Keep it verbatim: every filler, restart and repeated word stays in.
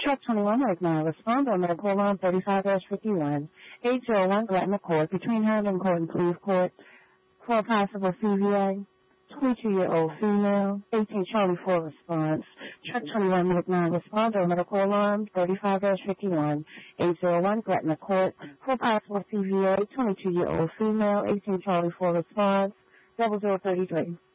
Truck twenty-one Lake nine, respond on medical alarm thirty-five fifty-one, eight zero one Gretna Court, between Hamden Court and Cleve Court, for a possible C V A. twenty-two-year-old female, eighteen Charlie four response. Truck twenty-one Lake nine, respond on medical alarm thirty-five fifty-one, eight zero one Gretna Court, for a possible C V A. twenty-two-year-old female, eighteen Charlie four response, double zero thirty-three.